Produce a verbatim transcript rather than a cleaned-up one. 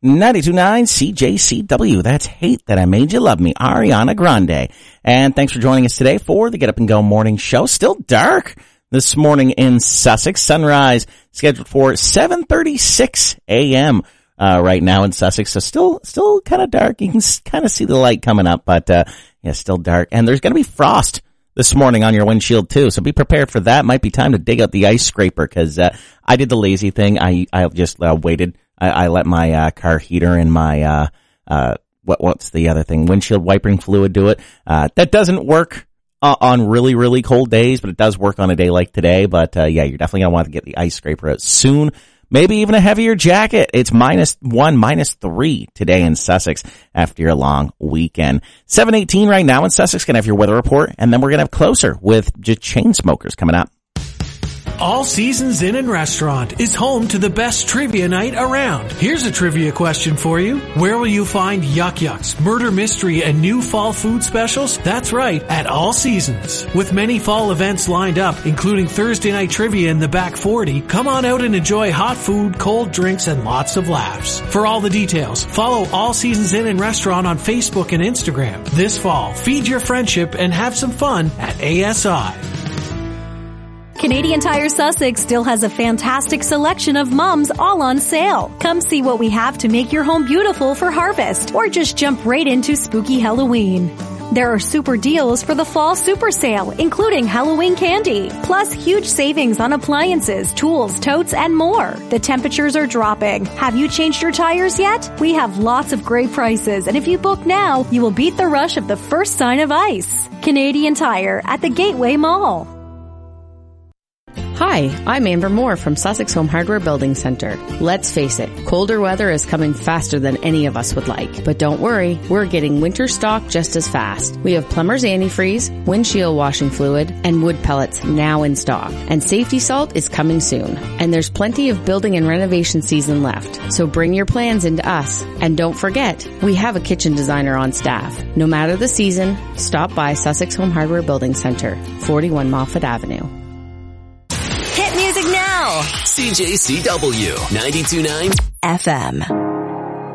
ninety-two point nine C J C W. That's Hate That I Made You Love Me, Ariana Grande. And thanks for joining us today for the Get Up and Go morning show. Still dark this morning in Sussex. Sunrise scheduled for seven thirty-six a.m. Uh, right now in Sussex. So still, still kind of dark. You can kind of see the light coming up, but, uh, yeah, still dark. And there's going to be frost this morning on your windshield too. So be prepared for that. Might be time to dig out the ice scraper because, uh, I did the lazy thing. I, I just, uh, waited. I, I let my, uh, car heater and my, uh, uh, what, what's the other thing? Windshield wiping fluid do it. Uh, that doesn't work uh, on really, really cold days, but it does work on a day like today. But, uh, yeah, you're definitely going to want to get the ice scraper out soon. Maybe even a heavier jacket. It's minus one, minus three today in Sussex after your long weekend. seven eighteen right now in Sussex. Gonna have your weather report, and then we're gonna have Closer with just chain smokers coming up. All Seasons Inn and Restaurant is home to the best trivia night around. Here's a trivia question for you. Where will you find Yuck Yucks, Murder Mystery, and new fall food specials? That's right, at All Seasons. With many fall events lined up, including Thursday night trivia in the back forty, come on out and enjoy hot food, cold drinks, and lots of laughs. For all the details, follow All Seasons Inn and Restaurant on Facebook and Instagram. This fall, feed your friendship and have some fun at A S I. Canadian Tire Sussex still has a fantastic selection of mums all on sale. Come see what we have to make your home beautiful for harvest, or just jump right into spooky Halloween. There are super deals for the fall super sale, including Halloween candy, plus huge savings on appliances, tools, totes, and more. The temperatures are dropping. Have you changed your tires yet? We have lots of great prices, and if you book now, you will beat the rush of the first sign of ice. Canadian Tire at the Gateway Mall. Hi, I'm Amber Moore from Sussex Home Hardware Building Center. Let's face it, colder weather is coming faster than any of us would like. But don't worry, we're getting winter stock just as fast. We have Plumber's Antifreeze, windshield washing fluid, and wood pellets now in stock. And safety salt is coming soon. And there's plenty of building and renovation season left. So bring your plans into us. And don't forget, we have a kitchen designer on staff. No matter the season, stop by Sussex Home Hardware Building Center, forty-one Moffat Avenue. Hit music now. C J C W ninety-two point nine F M.